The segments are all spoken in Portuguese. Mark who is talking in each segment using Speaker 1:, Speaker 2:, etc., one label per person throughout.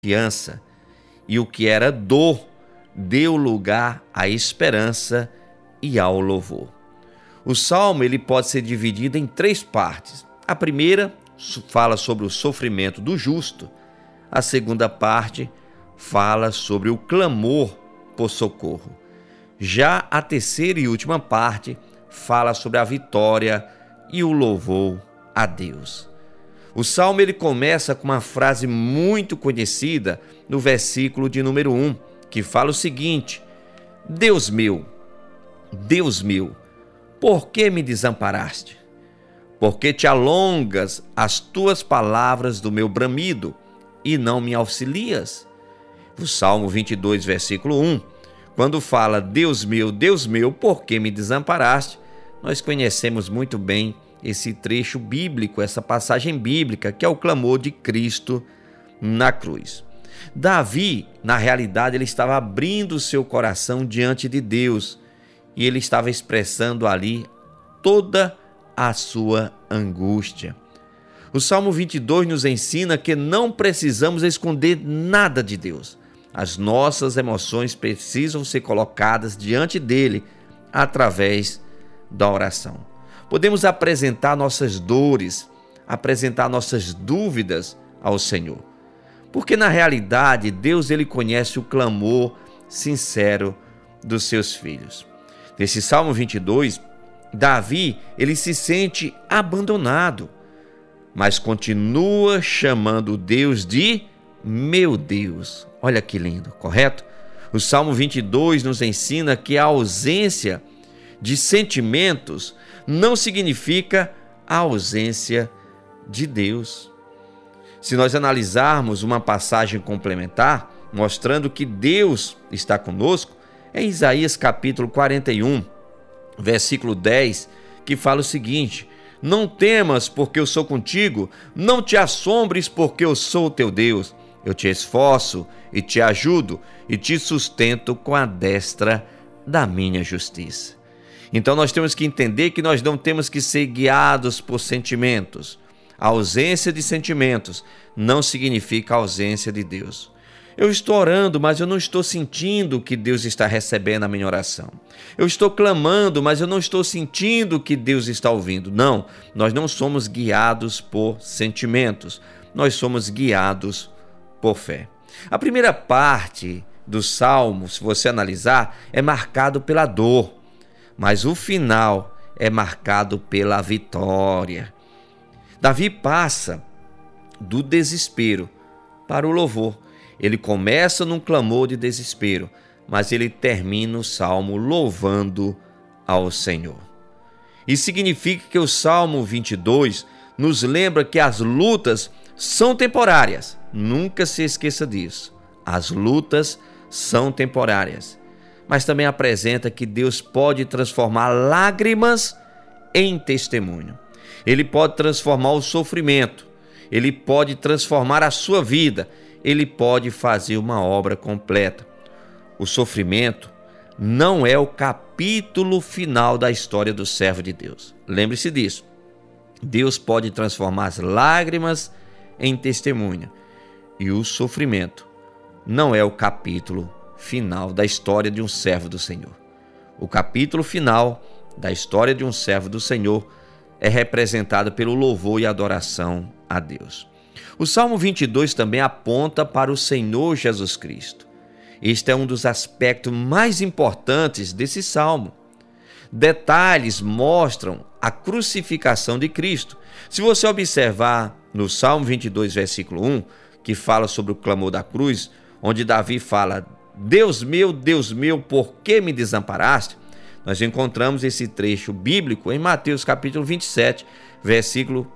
Speaker 1: confiança, e o que era dor deu lugar à esperança e ao louvor. O salmo ele pode ser dividido em 3 partes. A primeira fala sobre o sofrimento do justo. A segunda parte fala sobre o clamor por socorro. Já a terceira e última parte fala sobre a vitória e o louvor a Deus. O salmo ele começa com uma frase muito conhecida no versículo de número 1, que fala o seguinte: Deus meu, por que me desamparaste? Porque te alongas as tuas palavras do meu bramido e não me auxilias? O Salmo 22, versículo 1, quando fala Deus meu, por que me desamparaste? Nós conhecemos muito bem esse trecho bíblico, essa passagem bíblica, que é o clamor de Cristo na cruz. Davi, na realidade, ele estava abrindo o seu coração diante de Deus e ele estava expressando ali toda a sua angústia. O Salmo 22 nos ensina que não precisamos esconder nada de Deus. As nossas emoções precisam ser colocadas diante dele através da oração. Podemos apresentar nossas dores, apresentar nossas dúvidas ao Senhor. Porque na realidade Deus ele conhece o clamor sincero dos seus filhos. Nesse Salmo 22, Davi ele se sente abandonado, mas continua chamando Deus de meu Deus. Olha que lindo, correto? O Salmo 22 nos ensina que a ausência de sentimentos não significa a ausência de Deus. Se nós analisarmos uma passagem complementar, mostrando que Deus está conosco, é Isaías capítulo 41, versículo 10, que fala o seguinte: não temas, porque eu sou contigo, não te assombres, porque eu sou o teu Deus. Eu te esforço e te ajudo e te sustento com a destra da minha justiça. Então nós temos que entender que nós não temos que ser guiados por sentimentos. A ausência de sentimentos não significa a ausência de Deus. Eu estou orando, mas eu não estou sentindo que Deus está recebendo a minha oração. Eu estou clamando, mas eu não estou sentindo que Deus está ouvindo. Não, nós não somos guiados por sentimentos. Nós somos guiados por fé. A primeira parte do Salmo, se você analisar, é marcado pela dor, mas o final é marcado pela vitória. Davi passa do desespero para o louvor. Ele começa num clamor de desespero, mas ele termina o Salmo louvando ao Senhor. Isso significa que o Salmo 22 nos lembra que as lutas são temporárias. Nunca se esqueça disso. As lutas são temporárias. Mas também apresenta que Deus pode transformar lágrimas em testemunho. Ele pode transformar o sofrimento. Ele pode transformar a sua vida. Ele pode fazer uma obra completa. O sofrimento não é o capítulo final da história do servo de Deus. Lembre-se disso. Deus pode transformar as lágrimas em testemunha. E o sofrimento não é o capítulo final da história de um servo do Senhor. O capítulo final da história de um servo do Senhor é representado pelo louvor e adoração a Deus. O Salmo 22 também aponta para o Senhor Jesus Cristo. Este é um dos aspectos mais importantes desse salmo. Detalhes mostram a crucificação de Cristo. Se você observar no Salmo 22, versículo 1, que fala sobre o clamor da cruz, onde Davi fala, Deus meu, por que me desamparaste? Nós encontramos esse trecho bíblico em Mateus capítulo 27, versículo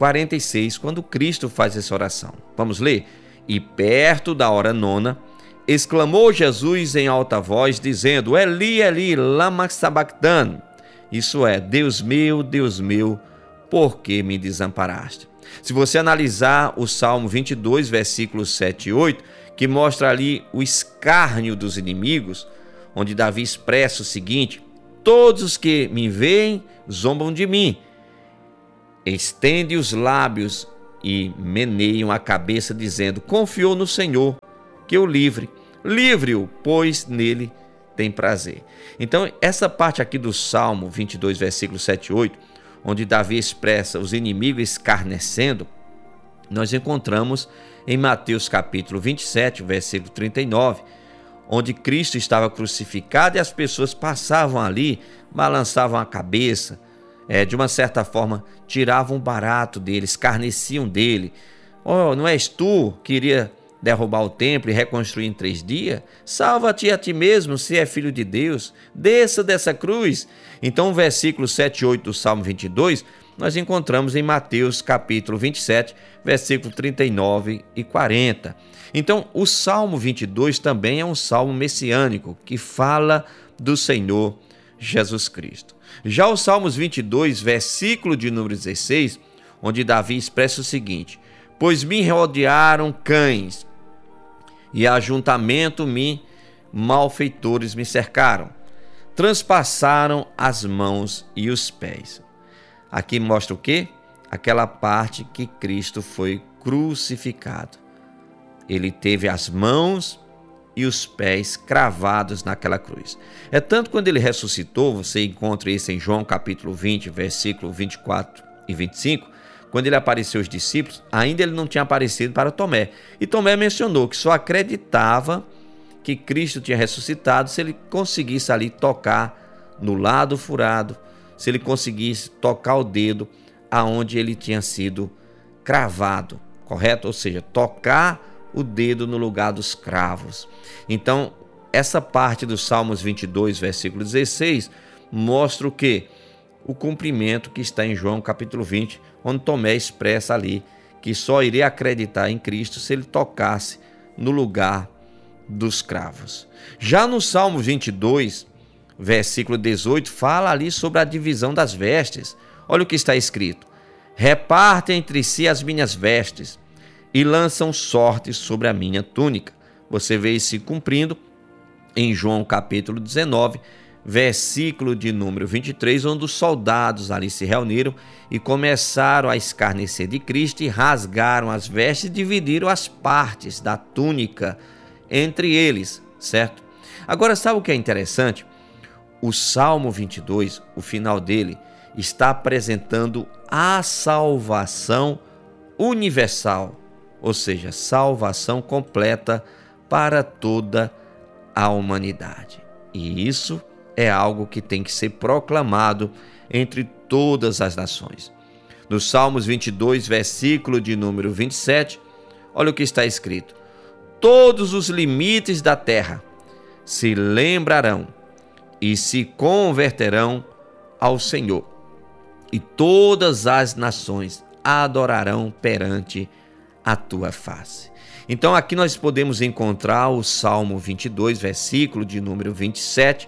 Speaker 1: 46, quando Cristo faz essa oração. Vamos ler? E perto da hora nona, exclamou Jesus em alta voz, dizendo, Eli, Eli, lama sabachthani. Isso é, Deus meu, por que me desamparaste? Se você analisar o Salmo 22, versículos 7 e 8, que mostra ali o escárnio dos inimigos, onde Davi expressa o seguinte, todos os que me veem zombam de mim, estende os lábios e meneiam a cabeça, dizendo: confiou no Senhor, que o livre. Livre-o, pois nele tem prazer. Então, essa parte aqui do Salmo 22, versículos 7 e 8, onde Davi expressa os inimigos escarnecendo, nós encontramos em Mateus capítulo 27, versículo 39, onde Cristo estava crucificado e as pessoas passavam ali, balançavam a cabeça, de uma certa forma tiravam o barato dele, escarneciam dele. Oh, não és tu que iria derrubar o templo e reconstruir em 3 dias? Salva-te a ti mesmo, se é filho de Deus, desça dessa cruz. Então o versículo 7 e 8 do Salmo 22, nós encontramos em Mateus capítulo 27, versículo 39 e 40. Então o Salmo 22 também é um salmo messiânico que fala do Senhor Jesus Cristo. Já o Salmos 22, versículo de número 16, onde Davi expressa o seguinte: pois me rodearam cães e ajuntamento malfeitores me cercaram, transpassaram as mãos e os pés. Aqui mostra o quê? Aquela parte que Cristo foi crucificado. Ele teve as mãos e os pés cravados naquela cruz. É tanto quando ele ressuscitou, você encontra isso em João capítulo 20, versículo 24 e 25, quando ele apareceu aos discípulos, ainda ele não tinha aparecido para Tomé. E Tomé mencionou que só acreditava que Cristo tinha ressuscitado se ele conseguisse ali tocar no lado furado, se ele conseguisse tocar o dedo aonde ele tinha sido cravado, correto? Ou seja, tocar o dedo no lugar dos cravos. Então, essa parte do Salmos 22, versículo 16, mostra o quê? O cumprimento que está em João capítulo 20, onde Tomé expressa ali que só iria acreditar em Cristo se ele tocasse no lugar dos cravos. Já no Salmo 22, versículo 18, fala ali sobre a divisão das vestes. Olha o que está escrito: repartem entre si as minhas vestes e lançam sortes sobre a minha túnica. Você vê isso se cumprindo em João capítulo 19, versículo de número 23, onde os soldados ali se reuniram e começaram a escarnecer de Cristo e rasgaram as vestes e dividiram as partes da túnica entre eles, certo? Agora, sabe o que é interessante? O Salmo 22, o final dele, está apresentando a salvação universal, ou seja, salvação completa para toda a humanidade. E isso é algo que tem que ser proclamado entre todas as nações. No Salmos 22, versículo de número 27, olha o que está escrito: todos os limites da terra se lembrarão e se converterão ao Senhor, e todas as nações adorarão perante a tua face. Então aqui nós podemos encontrar o Salmo 22, versículo de número 27,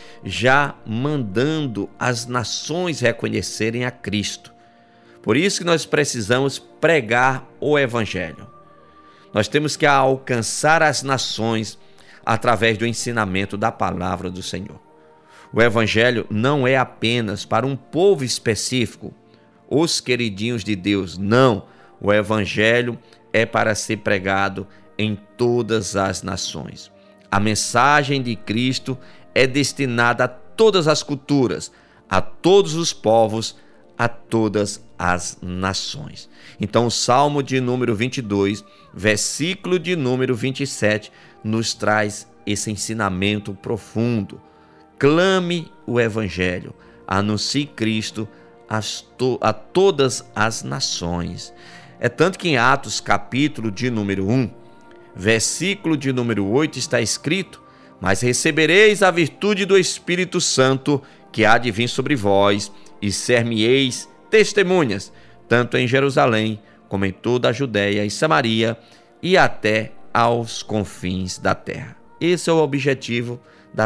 Speaker 1: já mandando as nações reconhecerem a Cristo. Por isso que nós precisamos pregar o Evangelho. Nós temos que alcançar as nações através do ensinamento da palavra do Senhor. O Evangelho não é apenas para um povo específico, os queridinhos de Deus, não. O Evangelho é para ser pregado em todas as nações. A mensagem de Cristo é destinada a todas as culturas, a todos os povos, a todas as nações. Então, o Salmo de número 22, versículo de número 27, nos traz esse ensinamento profundo. Clame o Evangelho, anuncie Cristo a todas as nações. É tanto que em Atos, capítulo de número 1, versículo de número 8, está escrito: mas recebereis a virtude do Espírito Santo, que há de vir sobre vós, e ser-me-eis testemunhas, tanto em Jerusalém, como em toda a Judéia e Samaria, e até aos confins da terra. Esse é o objetivo da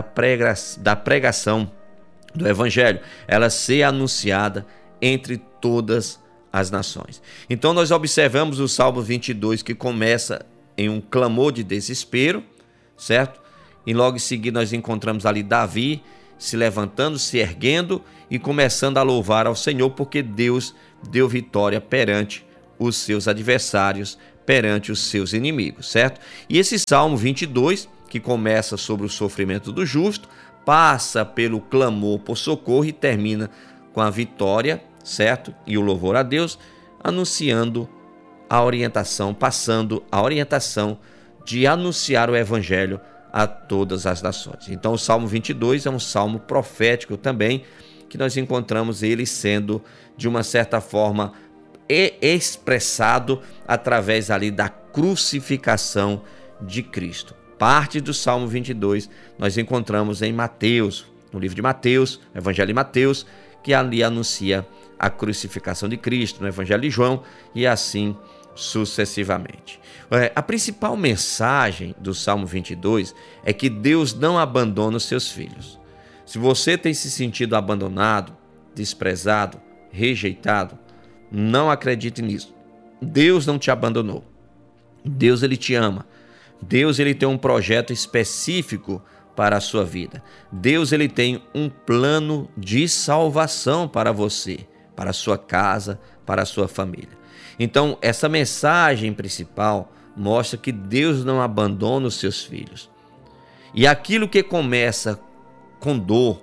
Speaker 1: pregação do Evangelho, ela ser anunciada entre todas as nações. Então nós observamos o Salmo 22, que começa em um clamor de desespero, certo? E logo em seguida nós encontramos ali Davi se levantando, se erguendo e começando a louvar ao Senhor, porque Deus deu vitória perante os seus adversários, perante os seus inimigos, certo? E esse Salmo 22, que começa sobre o sofrimento do justo, passa pelo clamor por socorro e termina com a vitória, certo? E o louvor a Deus, anunciando a orientação, passando a orientação de anunciar o evangelho a todas as nações. Então o Salmo 22 é um salmo profético também, que nós encontramos ele sendo, de uma certa forma, expressado através ali da crucificação de Cristo. Parte do Salmo 22 nós encontramos em Mateus, no livro de Mateus, no Evangelho de Mateus, que ali anuncia a crucificação de Cristo, no Evangelho de João e assim sucessivamente. A principal mensagem do Salmo 22 é que Deus não abandona os seus filhos. Se você tem se sentido abandonado, desprezado, rejeitado, não acredite nisso. Deus não te abandonou. Deus, ele te ama. Deus, ele tem um projeto específico para a sua vida. Deus, ele tem um plano de salvação para você, para a sua casa, para a sua família. Então, essa mensagem principal mostra que Deus não abandona os seus filhos. E aquilo que começa com dor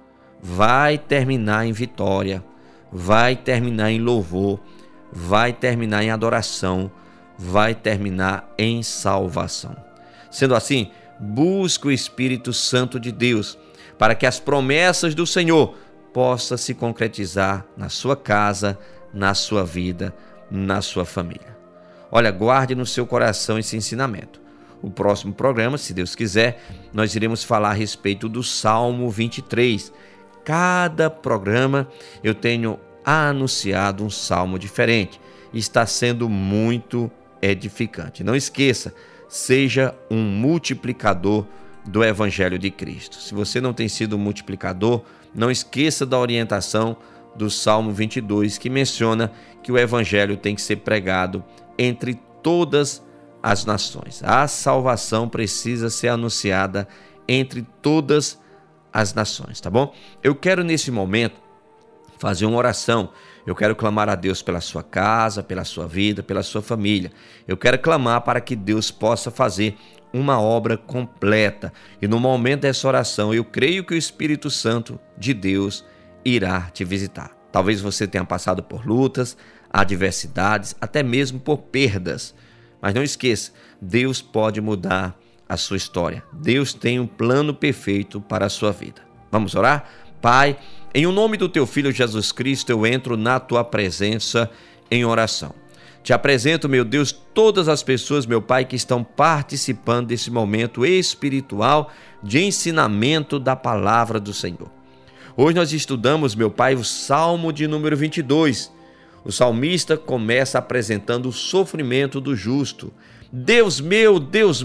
Speaker 1: vai terminar em vitória, vai terminar em louvor, vai terminar em adoração, vai terminar em salvação. Sendo assim, busque o Espírito Santo de Deus para que as promessas do Senhor possam se concretizar na sua casa, na sua vida, na sua família. Olha, guarde no seu coração esse ensinamento. O próximo programa, se Deus quiser, nós iremos falar a respeito do Salmo 23. Cada programa eu tenho anunciado um salmo diferente. Está sendo muito edificante. Não esqueça, seja um multiplicador do Evangelho de Cristo. Se você não tem sido um multiplicador, não esqueça da orientação do Salmo 22, que menciona que o Evangelho tem que ser pregado entre todas as nações. A salvação precisa ser anunciada entre todas as nações, tá bom? Eu quero nesse momento fazer uma oração. Eu quero clamar a Deus pela sua casa, pela sua vida, pela sua família. Eu quero clamar para que Deus possa fazer uma obra completa. E no momento dessa oração, eu creio que o Espírito Santo de Deus irá te visitar. Talvez você tenha passado por lutas, adversidades, até mesmo por perdas. Mas não esqueça, Deus pode mudar a sua história. Deus tem um plano perfeito para a sua vida. Vamos orar? Pai, em o nome do teu Filho Jesus Cristo, eu entro na tua presença em oração. Te apresento, meu Deus, todas as pessoas, meu Pai, que estão participando desse momento espiritual de ensinamento da palavra do Senhor. Hoje nós estudamos, meu Pai, o Salmo de número 22. O salmista começa apresentando o sofrimento do justo. Deus meu,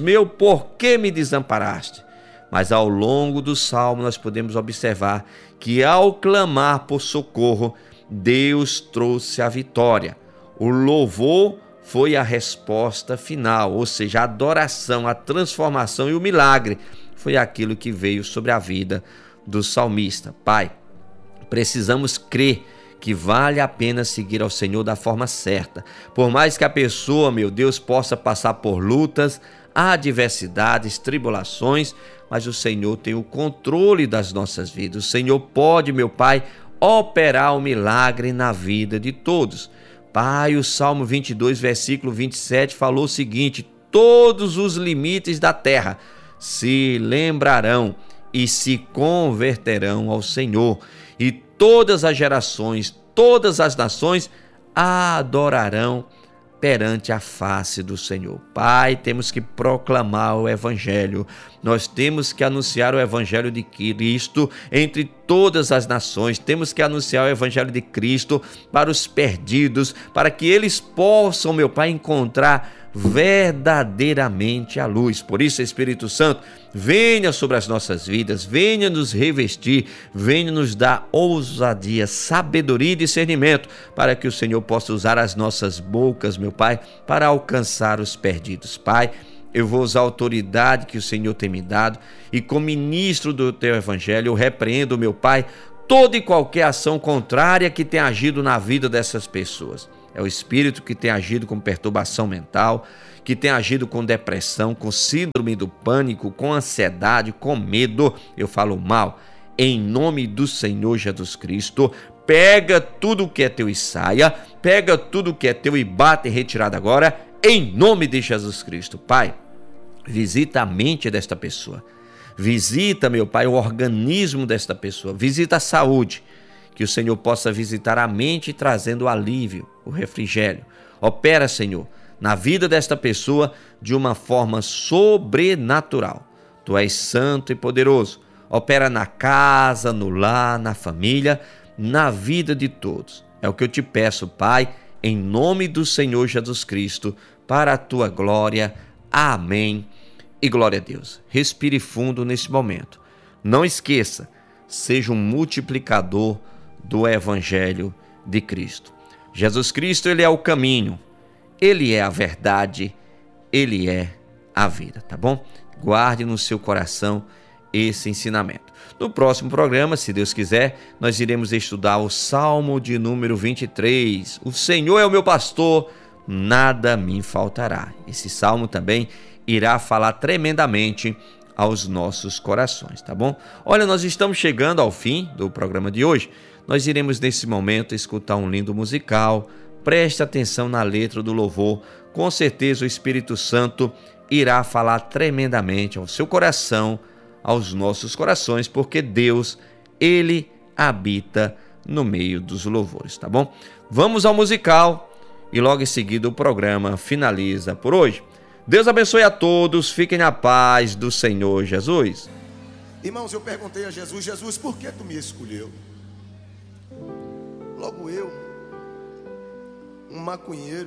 Speaker 1: por que me desamparaste? Mas ao longo do salmo nós podemos observar que ao clamar por socorro, Deus trouxe a vitória. O louvor foi a resposta final, ou seja, a adoração, a transformação e o milagre foi aquilo que veio sobre a vida do salmista. Pai, precisamos crer que vale a pena seguir ao Senhor da forma certa. Por mais que a pessoa, meu Deus, possa passar por lutas, adversidades, tribulações, mas o Senhor tem o controle das nossas vidas. O Senhor pode, meu Pai, operar o milagre na vida de todos. Pai, o Salmo 22, versículo 27 falou o seguinte: todos os limites da terra se lembrarão e se converterão ao Senhor, e todas as gerações, todas as nações adorarão perante a face do Senhor. Pai, temos que proclamar o Evangelho, nós temos que anunciar o Evangelho de Cristo entre todas as nações, temos que anunciar o Evangelho de Cristo para os perdidos, para que eles possam, meu Pai, encontrar verdadeiramente a luz. Por isso, Espírito Santo, venha sobre as nossas vidas, venha nos revestir, venha nos dar ousadia, sabedoria e discernimento, para que o Senhor possa usar as nossas bocas, meu Pai, para alcançar os perdidos. Pai, eu vou usar a autoridade que o Senhor tem me dado e, como ministro do teu Evangelho, eu repreendo, meu Pai, toda e qualquer ação contrária que tenha agido na vida dessas pessoas. É o espírito que tem agido com perturbação mental, que tem agido com depressão, com síndrome do pânico, com ansiedade, com medo. Eu falo mal. Em nome do Senhor Jesus Cristo, pega tudo que é teu e saia, pega tudo que é teu e bate em retirada agora, em nome de Jesus Cristo. Pai, visita a mente desta pessoa. Visita, meu Pai, o organismo desta pessoa. Visita a saúde. Que o Senhor possa visitar a mente trazendo o alívio, o refrigério. Opera, Senhor, na vida desta pessoa de uma forma sobrenatural. Tu és santo e poderoso. Opera na casa, no lar, na família, na vida de todos. É o que eu te peço, Pai, em nome do Senhor Jesus Cristo, para a tua glória. Amém. E glória a Deus. Respire fundo nesse momento. Não esqueça, seja um multiplicador do Evangelho de Cristo. Jesus Cristo, Ele é o caminho, Ele é a verdade, Ele é a vida, tá bom? Guarde no seu coração esse ensinamento. No próximo programa, se Deus quiser, nós iremos estudar o Salmo de número 23. O Senhor é o meu pastor, nada me faltará. Esse salmo também irá falar tremendamente aos nossos corações, tá bom? Olha, nós estamos chegando ao fim do programa de hoje. Nós iremos nesse momento escutar um lindo musical. Preste atenção na letra do louvor. Com certeza o Espírito Santo irá falar tremendamente ao seu coração, aos nossos corações, porque Deus, Ele habita no meio dos louvores, tá bom? Vamos ao musical e logo em seguida o programa finaliza por hoje. Deus abençoe a todos, fiquem na paz do Senhor Jesus.
Speaker 2: Irmãos, eu perguntei a Jesus: Jesus, por que tu me escolheu? Logo eu, um maconheiro,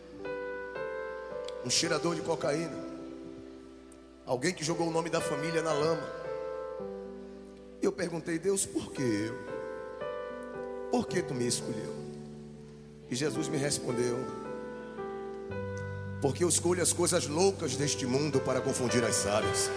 Speaker 2: um cheirador de cocaína, alguém que jogou o nome da família na lama. Eu perguntei: Deus, por que eu? Por que tu me escolheu? E Jesus me respondeu: porque eu escolho as coisas loucas deste mundo para confundir as sábias.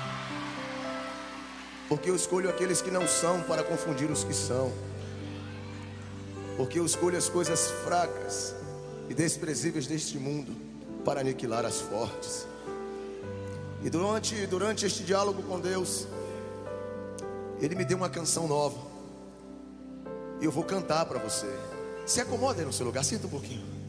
Speaker 2: Porque eu escolho aqueles que não são para confundir os que são. Porque eu escolho as coisas fracas e desprezíveis deste mundo para aniquilar as fortes. E durante este diálogo com Deus, Ele me deu uma canção nova. E eu vou cantar para você. Se acomode aí no seu lugar, sinta um pouquinho.